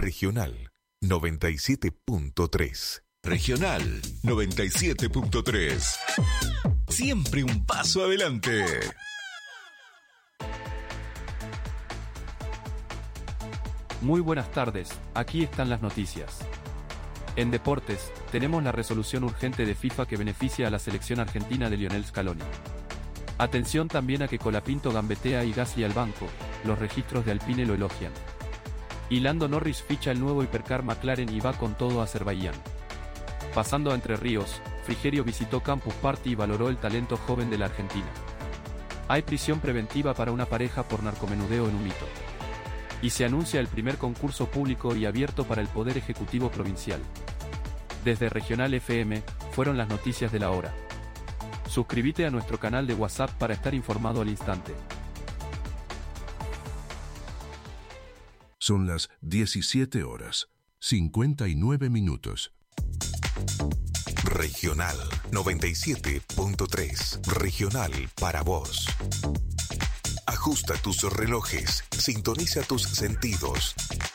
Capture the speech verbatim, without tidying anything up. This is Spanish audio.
Regional noventa y siete punto tres. Regional noventa y siete punto tres. Siempre un paso adelante. Muy buenas tardes, aquí están las noticias. En deportes, tenemos la resolución urgente de FIFA que beneficia a la selección argentina de Lionel Scaloni. Atención también a que Colapinto gambetea y Gasly al banco, los registros de Alpine lo elogian. Y Lando Norris ficha el nuevo hipercar McLaren y va con todo a Azerbaiyán. Pasando a Entre Ríos, Frigerio visitó Campus Party y valoró el talento joven de la Argentina. Hay prisión preventiva para una pareja por narcomenudeo en Humito. Y se anuncia el primer concurso público y abierto para el Poder Ejecutivo Provincial. Desde Regional F M, fueron las noticias de la hora. Suscríbete a nuestro canal de WhatsApp para estar informado al instante. Son las diecisiete horas, cincuenta y nueve minutos. Regional noventa y siete punto tres. Regional para vos. Ajusta tus relojes, sintoniza tus sentidos.